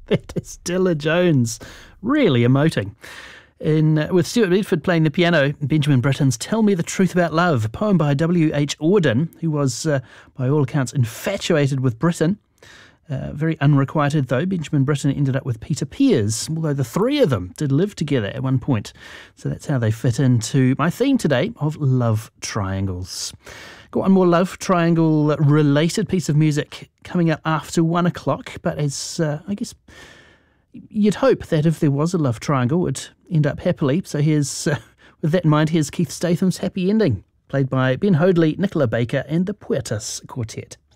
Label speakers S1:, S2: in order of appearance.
S1: That is Dilla Jones, really emoting. With Stuart Bedford playing the piano, Benjamin Britten's Tell Me the Truth About Love, a poem by W.H. Auden, who was, by all accounts, infatuated with Britten. Very unrequited, though. Benjamin Britten ended up with Peter Pears, although the three of them did live together at one point. So that's how they fit into my theme today of love triangles. Got one more love triangle-related piece of music coming up after 1 o'clock, but as I guess you'd hope that if there was a love triangle, it would end up happily. So here's, with that in mind, here's Keith Statham's Happy Ending, played by Ben Hoadley, Nicola Baker and the Puertas Quartet.